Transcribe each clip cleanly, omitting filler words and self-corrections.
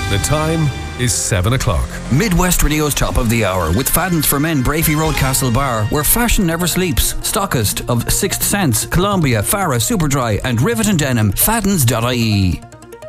The time is 7 o'clock. Midwest Radio's top of the hour with Fadden's for Men, Brafey Road, Castle Bar, where fashion never sleeps. Stockist of Sixth Sense, Columbia, Farah, Superdry and Rivet and Denim. Faddens.ie.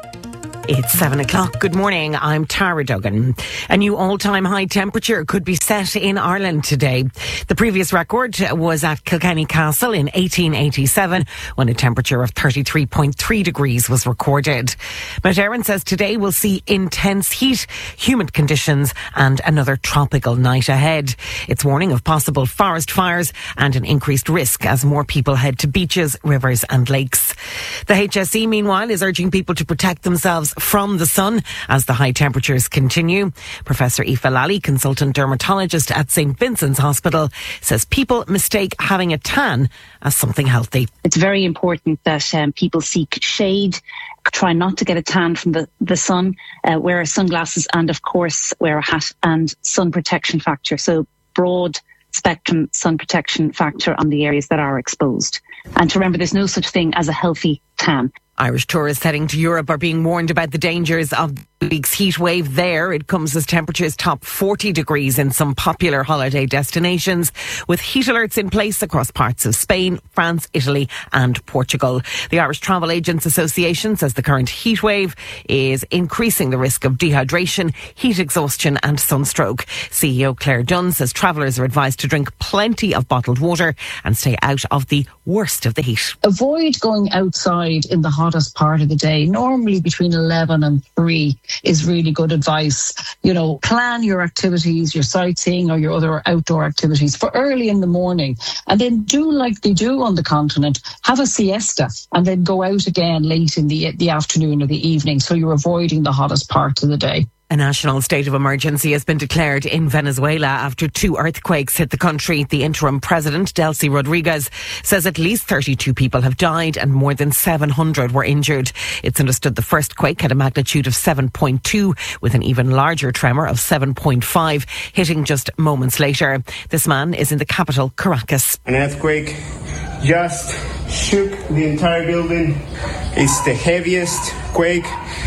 It's 7 o'clock. Good morning. I'm Tara Duggan. A new all-time high temperature could be set in Ireland today. The previous record was at Kilkenny Castle in 1887 when a temperature of 33.3 degrees was recorded. Mount Éireann says today will see intense heat, humid conditions and another tropical night ahead. It's warning of possible forest fires and an increased risk as more people head to beaches, rivers and lakes. The HSE, meanwhile, is urging people to protect themselves from the sun as the high temperatures continue. Professor Aoife Lally, consultant dermatologist at St Vincent's Hospital, says people mistake having a tan as something healthy. It's very important that people seek shade, try not to get a tan from the sun, wear sunglasses and of course wear a hat and sun protection factor. So broad spectrum sun protection factor on the areas that are exposed. And to remember, there's no such thing as a healthy tan. Irish tourists heading to Europe are being warned about the dangers of the week's heat wave there. It comes as temperatures top 40 degrees in some popular holiday destinations, with heat alerts in place across parts of Spain, France, Italy and Portugal. The Irish Travel Agents Association says the current heat wave is increasing the risk of dehydration, heat exhaustion and sunstroke. CEO Claire Dunn says travellers are advised to drink plenty of bottled water and stay out of the worst of the heat. Avoid going outside in the hottest part of the day. Normally between 11 and 3 is really good advice. You know, plan your activities, your sightseeing or your other outdoor activities for early in the morning, and then do like they do on the continent, have a siesta and then go out again late in the afternoon or the evening, so you're avoiding the hottest part of the day. A national state of emergency has been declared in Venezuela after 2 earthquakes hit the country. The interim president, Delcy Rodriguez, says at least 32 people have died and more than 700 were injured. It's understood the first quake had a magnitude of 7.2 with an even larger tremor of 7.5 hitting just moments later. This man is in the capital, Caracas. An earthquake just shook the entire building. It's the heaviest quake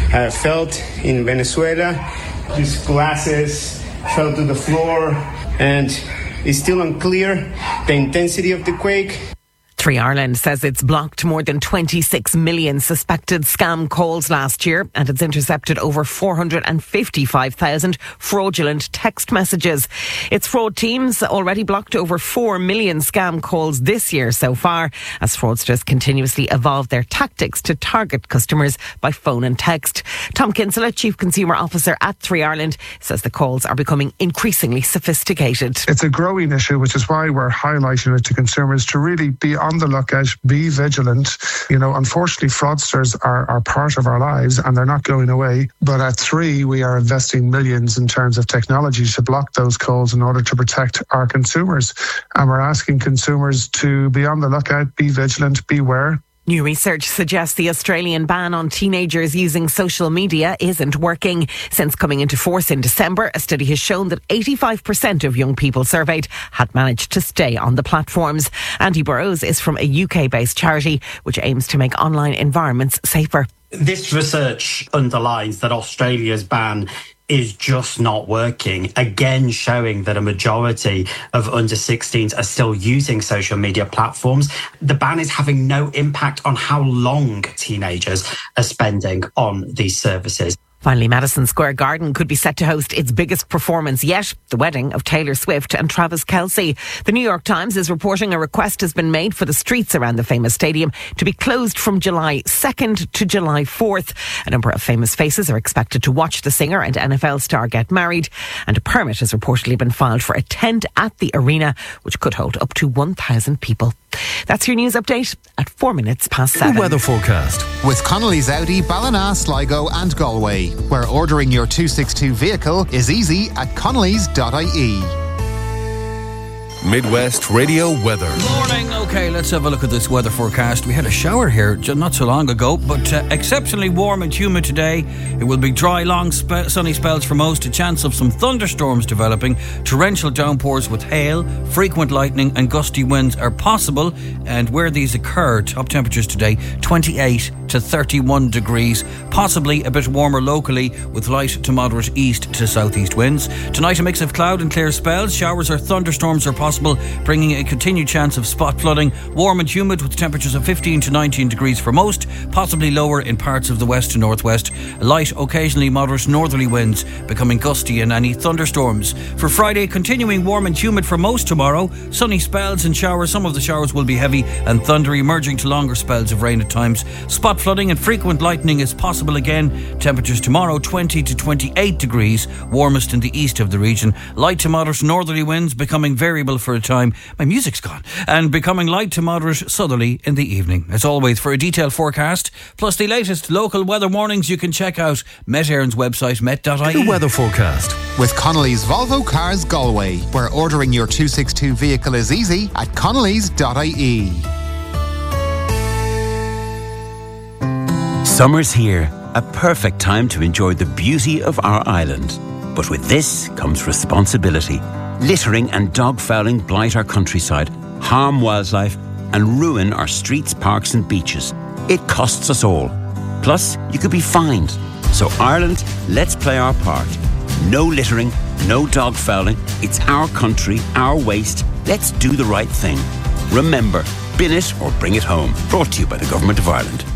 felt in Venezuela. These glasses fell to the floor, and it's still unclear the intensity of the quake. 3 Ireland says it's blocked more than 26 million suspected scam calls last year, and it's intercepted over 455,000 fraudulent text messages. Its fraud teams already blocked over 4 million scam calls this year so far, as fraudsters continuously evolve their tactics to target customers by phone and text. Tom Kinsella, Chief Consumer Officer at 3 Ireland, says the calls are becoming increasingly sophisticated. It's a growing issue, which is why we're highlighting it to consumers to really be on the lookout, be vigilant. You know, unfortunately, fraudsters are part of our lives and they're not going away. But at 3, we are investing millions in terms of technology to block those calls in order to protect our consumers. And we're asking consumers to be on the lookout, be vigilant, beware. New research suggests the Australian ban on teenagers using social media isn't working. Since coming into force in December, a study has shown that 85% of young people surveyed had managed to stay on the platforms. Andy Burrows is from a UK-based charity which aims to make online environments safer. This research underlines that Australia's ban is just not working, again showing that a majority of under 16s are still using social media platforms. The ban is having no impact on how long teenagers are spending on these services. Finally, Madison Square Garden could be set to host its biggest performance yet, the wedding of Taylor Swift and Travis Kelce. The New York Times is reporting a request has been made for the streets around the famous stadium to be closed from July 2nd to July 4th. A number of famous faces are expected to watch the singer and NFL star get married, and a permit has reportedly been filed for a tent at the arena, which could hold up to 1,000 people. That's your news update at 7:04. The weather forecast with Connolly's Audi, Ballina, Sligo and Galway, where ordering your 262 vehicle is easy at connellys.ie. Midwest Radio Weather. Morning. Okay, let's have a look at this weather forecast. We had a shower here not so long ago, but exceptionally warm and humid today. It will be dry, long sunny spells for most. A chance of some thunderstorms developing. Torrential downpours with hail, frequent lightning and gusty winds are possible. And where these occur, top temperatures today 28 to 31 degrees. Possibly a bit warmer locally with light to moderate east to southeast winds. Tonight a mix of cloud and clear spells. Showers or thunderstorms are possible, bringing a continued chance of spot flooding. Warm and humid with temperatures of 15 to 19 degrees for most, possibly lower in parts of the west and northwest. Light, occasionally moderate northerly winds, becoming gusty in any thunderstorms. For Friday, continuing warm and humid for most tomorrow. Sunny spells and showers. Some of the showers will be heavy and thundery, merging to longer spells of rain at times. Spot flooding and frequent lightning is possible again. Temperatures tomorrow 20 to 28 degrees, warmest in the east of the region. Light to moderate northerly winds, becoming variable for a time. My music's gone. And becoming light to moderate southerly in the evening. As always, for a detailed forecast, plus the latest local weather warnings, you can check out Met Éireann's website, met.ie. The weather forecast with Connolly's Volvo Cars Galway, where ordering your 262 vehicle is easy at connolly's.ie. Summer's here, a perfect time to enjoy the beauty of our island. But with this comes responsibility. Littering and dog fouling blight our countryside, harm wildlife and ruin our streets, parks and beaches. It costs us all. Plus, you could be fined. So Ireland, let's play our part. No littering, no dog fouling. It's our country, our waste. Let's do the right thing. Remember, bin it or bring it home. Brought to you by the Government of Ireland.